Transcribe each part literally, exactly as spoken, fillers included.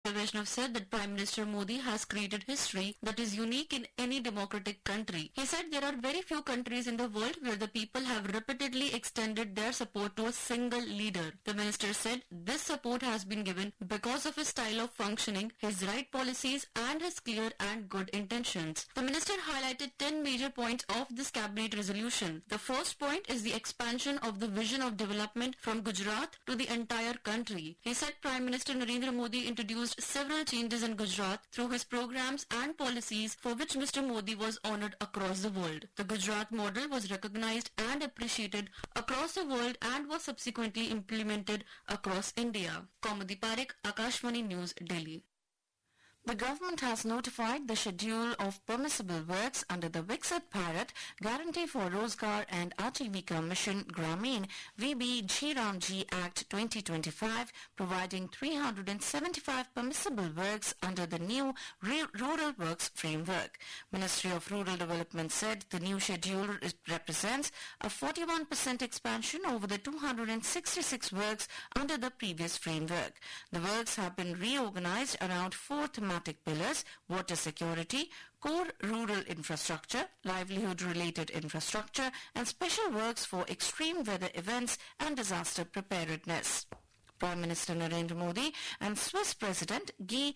Doctor Vaishnav said that Prime Minister Modi has created history that is unique in any democratic country. He said there are very few countries in the world where the people have repeatedly extended their support to a single leader. The minister said this support has been given because of his style of functioning, his right policies and his clear and good intentions. The minister highlighted ten major points of this cabinet resolution. The first point is the expansion of the vision of development from Gujarat to the entire country. He said Prime Minister Narendra Modi introduced several changes in Gujarat through his programs and policies for which Mister Modi was honoured across the world. The Gujarat model was recognised and appreciated across the world and was subsequently implemented across India. Kaumudi Parekh, Akashvani News, Delhi. The government has notified the schedule of permissible works under the Viksit Bharat Guarantee for Rozgar and Ajivika Mission Gramin V B G Ramji Act twenty twenty-five, providing three hundred seventy-five permissible works under the new Rural Works Framework. Ministry of Rural Development said the new schedule represents a forty-one percent expansion over the two hundred sixty-six works under the previous framework. The works have been reorganized around four thematic pillars: water security, core rural infrastructure, livelihood-related infrastructure, and special works for extreme weather events and disaster preparedness. Prime Minister Narendra Modi and Swiss President Guy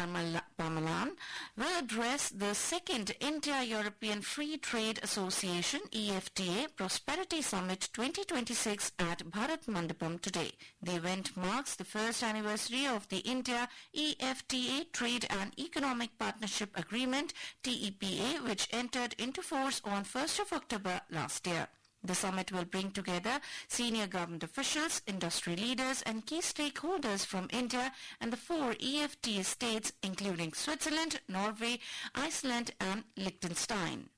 Parmelin will address the second India-European Free Trade Association E F T A Prosperity Summit twenty twenty-six at Bharat Mandapam today. The event marks the first anniversary of the India-E F T A Trade and Economic Partnership Agreement T E P A, which entered into force on first of October last year. The summit will bring together senior government officials, industry leaders and key stakeholders from India and the four E F T A states including Switzerland, Norway, Iceland and Liechtenstein.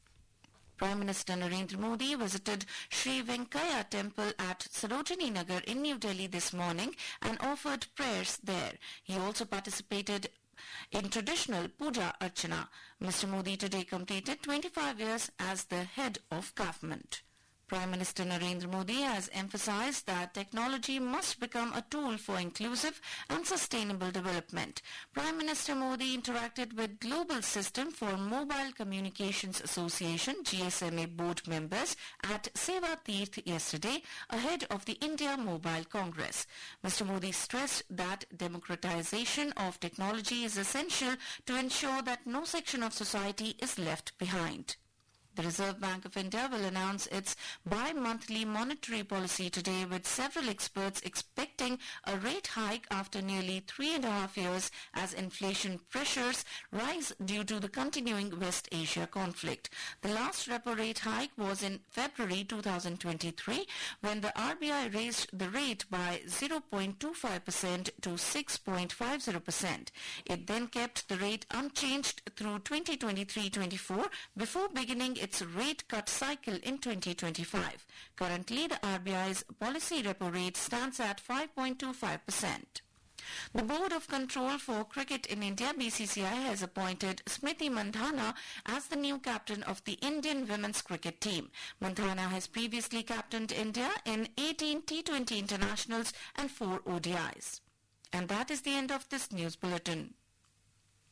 Prime Minister Narendra Modi visited Sri Venkaya Temple at Sarojini Nagar in New Delhi this morning and offered prayers there. He also participated in traditional puja archana. Mister Modi today completed twenty-five years as the head of government. Prime Minister Narendra Modi has emphasized that technology must become a tool for inclusive and sustainable development. Prime Minister Modi interacted with Global System for Mobile Communications Association G S M A board members at Seva Tirth yesterday ahead of the India Mobile Congress. Mister Modi stressed that democratization of technology is essential to ensure that no section of society is left behind. The Reserve Bank of India will announce its bi-monthly monetary policy today, with several experts expecting a rate hike after nearly three and a half years as inflation pressures rise due to the continuing West Asia conflict. The last repo rate hike was in February two thousand twenty-three, when the R B I raised the rate by zero point two five percent to six point five zero percent. It then kept the rate unchanged through twenty twenty-three twenty-four before beginning its rate cut cycle in twenty twenty-five. Currently, the R B I's policy repo rate stands at five point two five percent. The Board of Control for Cricket in India, B C C I, has appointed Smriti Mandhana as the new captain of the Indian women's cricket team. Mandhana has previously captained India in eighteen T twenty internationals and four O D Is. And that is the end of this news bulletin.